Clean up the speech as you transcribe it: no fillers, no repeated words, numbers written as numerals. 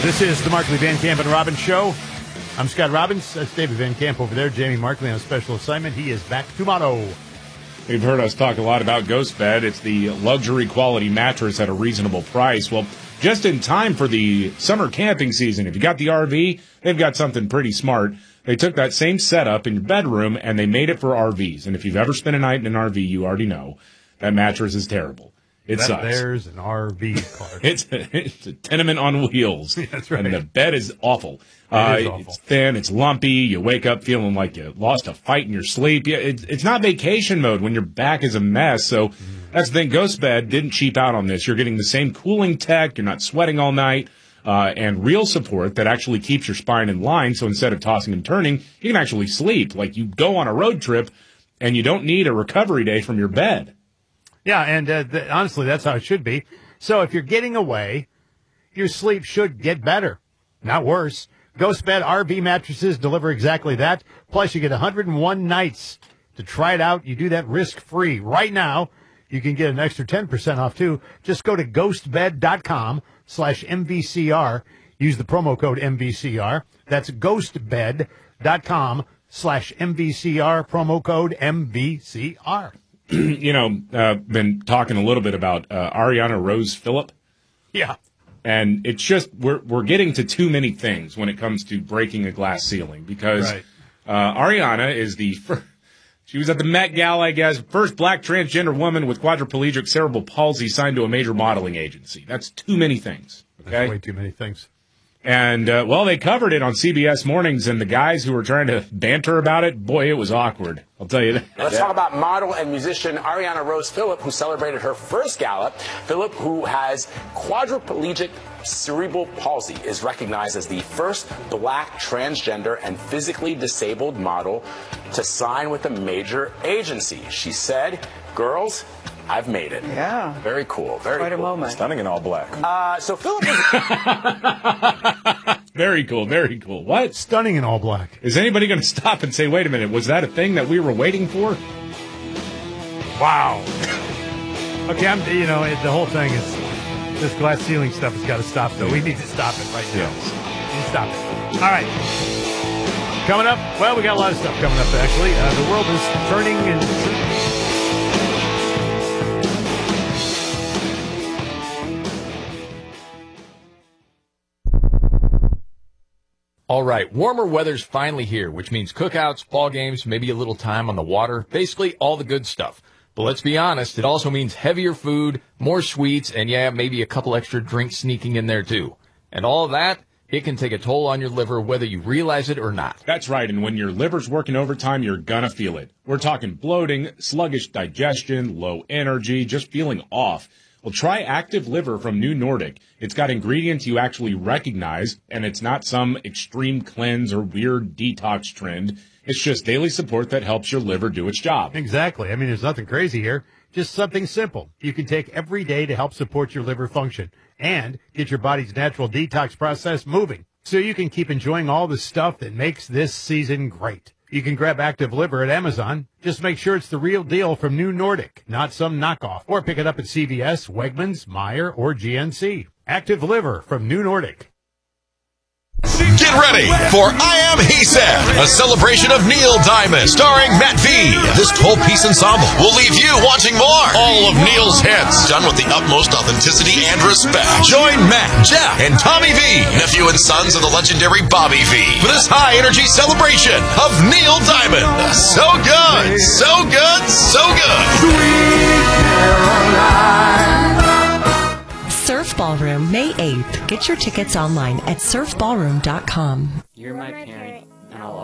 This is the Markley, Van Camp, and Robbins Show. I'm Scott Robbins. That's David Van Camp over there. Jamie Markley on a special assignment. He is back tomorrow. You've heard us talk a lot about Ghost Bed. It's the luxury quality mattress at a reasonable price. Well, just in time for the summer camping season, if you got the RV, they've got something pretty smart. They took that same setup in your bedroom and they made it for RVs. And if you've ever spent a night in an RV, you already know that mattress is terrible. It sucks. There's an RV car. It's a tenement on wheels. Yeah, that's right. And the bed is awful. It is awful. It's thin. It's lumpy. You wake up feeling like you lost a fight in your sleep. Yeah, it's not vacation mode when your back is a mess. So that's the thing. Ghost Bed didn't cheap out on this. You're getting the same cooling tech. You're not sweating all night. And real support that actually keeps your spine in line. So instead of tossing and turning, you can actually sleep. Like you go on a road trip and you don't need a recovery day from your bed. Yeah, and honestly, that's how it should be. So if you're getting away, your sleep should get better, not worse. Ghost Bed RV mattresses deliver exactly that. Plus, you get 101 nights to try it out. You do that risk-free. Right now, you can get an extra 10% off, too. Just go to ghostbed.com/MVCR. Use the promo code MVCR. That's ghostbed.com/MVCR, promo code MVCR. Been talking a little bit about Ariana Rose Phillip. Yeah. And it's just we're getting to too many things when it comes to breaking a glass ceiling because Ariana is she was at the Met Gala, I guess, first black transgender woman with quadriplegic cerebral palsy signed to a major modeling agency. That's too many things. Okay, That's way too many things. And, they covered it on CBS Mornings, and the guys who were trying to banter about it, boy, it was awkward. I'll tell you that. Let's talk about model and musician Ariana Rose Phillip, who celebrated her first gala. Phillip, who has quadriplegic cerebral palsy, is recognized as the first black transgender and physically disabled model to sign with a major agency. She said, "Girls, I've made it." Yeah. Very cool. Very Quite cool. a moment. Stunning in all black. So Phillip is... Very cool, very cool. What? Stunning in all black. Is anybody going to stop and say, wait a minute, was that a thing that we were waiting for? Wow. Okay, the whole thing is this glass ceiling stuff has got to stop, though. We need to stop it right now. Yes. We need to stop it. All right. Coming up, well, we got a lot of stuff coming up, actually. The world is turning and... All right, warmer weather's finally here, which means cookouts, ball games, maybe a little time on the water, basically all the good stuff. But let's be honest, it also means heavier food, more sweets, and maybe a couple extra drinks sneaking in there too. And all of that, it can take a toll on your liver whether you realize it or not. That's right, and when your liver's working overtime, you're gonna feel it. We're talking bloating, sluggish digestion, low energy, just feeling off. Well, try Active Liver from New Nordic. It's got ingredients you actually recognize, and it's not some extreme cleanse or weird detox trend. It's just daily support that helps your liver do its job. Exactly. I mean, there's nothing crazy here. Just something simple you can take every day to help support your liver function and get your body's natural detox process moving so you can keep enjoying all the stuff that makes this season great. You can grab Active Liver at Amazon. Just make sure it's the real deal from New Nordic, not some knockoff. Or pick it up at CVS, Wegmans, Meijer, or GNC. Active Liver from New Nordic. Get ready for I Am He Said, a celebration of Neil Diamond, starring Matt V. This 12-piece ensemble will leave you wanting more. All of Neil's hits, done with the utmost authenticity and respect. Join Matt, Jeff, and Tommy V, nephew and sons of the legendary Bobby V, for this high-energy celebration of Neil Diamond. So good, so good, so good. Sweet Caroline. Surf Ballroom, May 8th. Get your tickets online at surfballroom.com. You're my parent.